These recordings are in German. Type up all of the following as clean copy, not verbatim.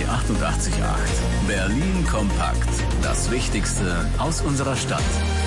88.8. Berlin kompakt. Das Wichtigste aus unserer Stadt.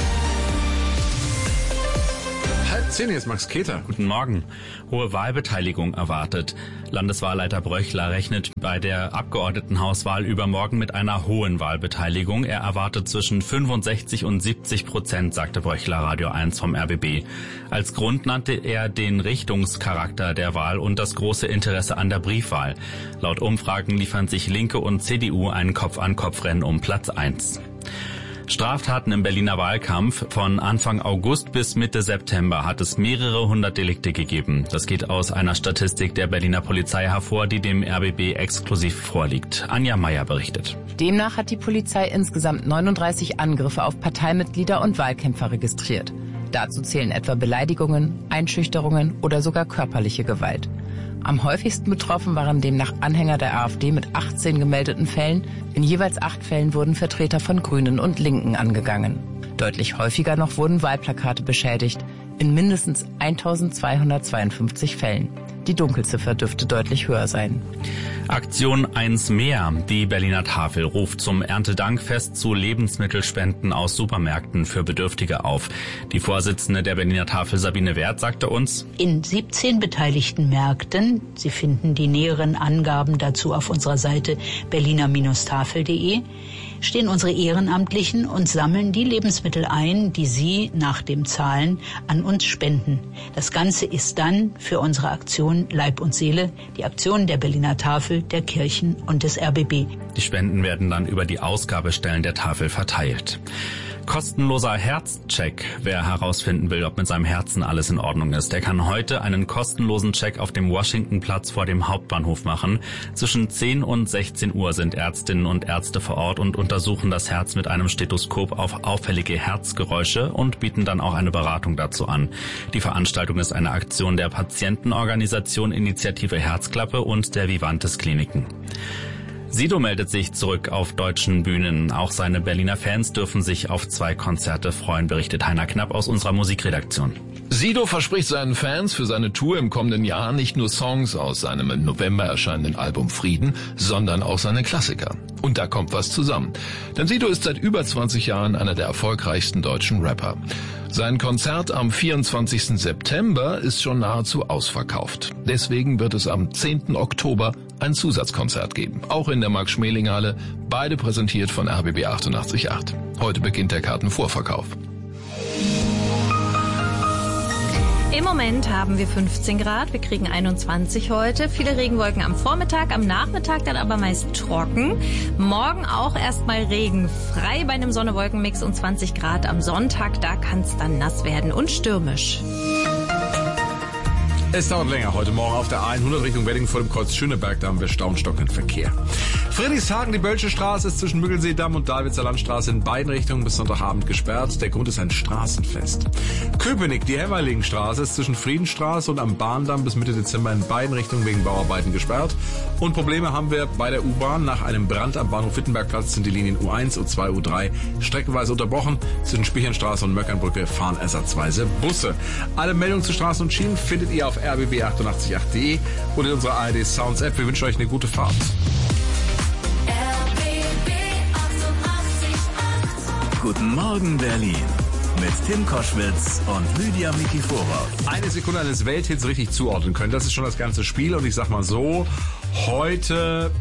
9:30 ist Max Keter. Guten Morgen. Hohe Wahlbeteiligung erwartet. Landeswahlleiter Bröchler rechnet bei der Abgeordnetenhauswahl übermorgen mit einer hohen Wahlbeteiligung. Er erwartet zwischen 65 und 70%, sagte Bröchler Radio 1 vom RBB. Als Grund nannte er den Richtungscharakter der Wahl und das große Interesse an der Briefwahl. Laut Umfragen liefern sich Linke und CDU ein Kopf-an-Kopf-Rennen um Platz 1. Straftaten im Berliner Wahlkampf. Von Anfang August bis Mitte September hat es mehrere hundert Delikte gegeben. Das geht aus einer Statistik der Berliner Polizei hervor, die dem RBB exklusiv vorliegt. Anja Meier berichtet. Demnach hat die Polizei insgesamt 39 Angriffe auf Parteimitglieder und Wahlkämpfer registriert. Dazu zählen etwa Beleidigungen, Einschüchterungen oder sogar körperliche Gewalt. Am häufigsten betroffen waren demnach Anhänger der AfD mit 18 gemeldeten Fällen. In jeweils 8 Fällen wurden Vertreter von Grünen und Linken angegangen. Deutlich häufiger noch wurden Wahlplakate beschädigt, in mindestens 1252 Fällen. Die Dunkelziffer dürfte deutlich höher sein. Aktion 1 mehr. Die Berliner Tafel ruft zum Erntedankfest zu Lebensmittelspenden aus Supermärkten für Bedürftige auf. Die Vorsitzende der Berliner Tafel, Sabine Werth, sagte uns: In 17 beteiligten Märkten, Sie finden die näheren Angaben dazu auf unserer Seite berliner-tafel.de, stehen unsere Ehrenamtlichen und sammeln die Lebensmittel ein, die Sie nach dem Zahlen an uns spenden. Das Ganze ist dann für unsere Aktion Leib und Seele, die Aktion der Berliner Tafel, der Kirchen und des RBB. Die Spenden werden dann über die Ausgabestellen der Tafel verteilt. Kostenloser Herzcheck. Wer herausfinden will, ob mit seinem Herzen alles in Ordnung ist, der kann heute einen kostenlosen Check auf dem Washingtonplatz vor dem Hauptbahnhof machen. Zwischen 10 und 16 Uhr sind Ärztinnen und Ärzte vor Ort und untersuchen das Herz mit einem Stethoskop auf auffällige Herzgeräusche und bieten dann auch eine Beratung dazu an. Die Veranstaltung ist eine Aktion der Patientenorganisation Initiative Herzklappe und der Vivantes Kliniken. Sido meldet sich zurück auf deutschen Bühnen. Auch seine Berliner Fans dürfen sich auf 2 Konzerte freuen, berichtet Heiner Knapp aus unserer Musikredaktion. Sido verspricht seinen Fans für seine Tour im kommenden Jahr nicht nur Songs aus seinem im November erscheinenden Album Frieden, sondern auch seine Klassiker. Und da kommt was zusammen. Denn Sido ist seit über 20 Jahren einer der erfolgreichsten deutschen Rapper. Sein Konzert am 24. September ist schon nahezu ausverkauft. Deswegen wird es am 10. Oktober ein Zusatzkonzert geben. Auch in der Max-Schmeling-Halle, beide präsentiert von RBB 88.8. Heute beginnt der Kartenvorverkauf. Im Moment haben wir 15 Grad, wir kriegen 21 heute. Viele Regenwolken am Vormittag, am Nachmittag dann aber meist trocken. Morgen auch erstmal regenfrei bei einem Sonne-Wolken-Mix und 20 Grad am Sonntag. Da kann es dann nass werden und stürmisch. Es dauert länger heute Morgen auf der A100 Richtung Wedding vor dem Kreuz Schöneberg. Da haben wir staunstockenden Verkehr. Friedrichshagen, die Bölsche Straße ist zwischen Müggelseedamm und Davidser Landstraße in beiden Richtungen bis Sonntagabend gesperrt. Der Grund ist ein Straßenfest. Köpenick, die Hemmerlingstraße ist zwischen Friedenstraße und am Bahndamm bis Mitte Dezember in beiden Richtungen wegen Bauarbeiten gesperrt. Und Probleme haben wir bei der U-Bahn. Nach einem Brand am Bahnhof Wittenbergplatz sind die Linien U1, U2, U3 streckenweise unterbrochen. Zwischen Spichernstraße und Möckernbrücke fahren ersatzweise Busse. Alle Meldungen zu Straßen und Schienen findet ihr auf rbb888.de und in unserer ARD Sounds App. Wir wünschen euch eine gute Fahrt. Guten Morgen Berlin mit Tim Koschwitz und Lydia Mikifora. Eine Sekunde eines Welthits richtig zuordnen können, das ist schon das ganze Spiel. Und ich sag mal so, heute...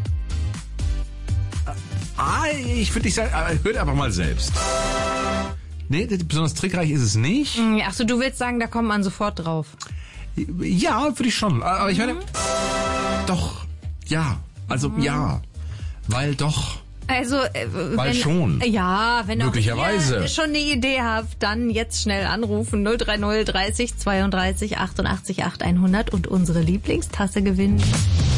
ich würde nicht sagen, hört einfach mal selbst. Nee, besonders trickreich ist es nicht. Achso, du willst sagen, da kommt man sofort drauf. Ja, würde ich schon. Aber ich meine, doch, ja. Also ja, weil doch. Also, weil schon. Ja, wenn möglicherweise ihr schon eine Idee habt, dann jetzt schnell anrufen 030 30 32 88 8 100 und unsere Lieblingstasse gewinnen.